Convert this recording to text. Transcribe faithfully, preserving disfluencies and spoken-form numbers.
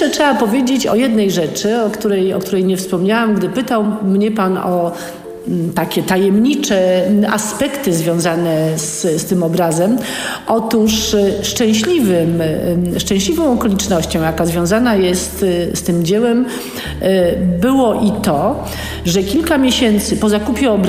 jeszcze trzeba powiedzieć o jednej rzeczy, o której, o której nie wspomniałam, gdy pytał mnie pan o takie tajemnicze aspekty związane z, z tym obrazem. Otóż szczęśliwym, szczęśliwą okolicznością, jaka związana jest z tym dziełem, było i to, że kilka miesięcy po zakupie obrazu